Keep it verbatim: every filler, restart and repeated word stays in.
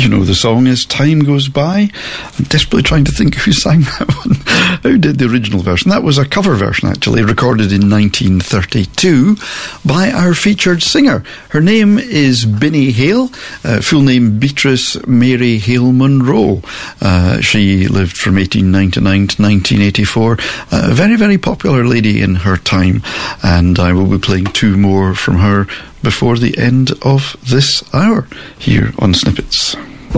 You know the song As Time Goes By. I'm desperately trying to think who sang that one. Who did the original version? That was a cover version, actually, recorded in nineteen thirty-two by our featured singer. Her name is Binny Hale, uh, full name Beatrice Mary Hale Monroe. Uh, she lived from eighteen ninety-nine to nineteen eighty-four. A very, very popular lady in her time, and I will be playing two more from her before the end of this hour here on Snippets.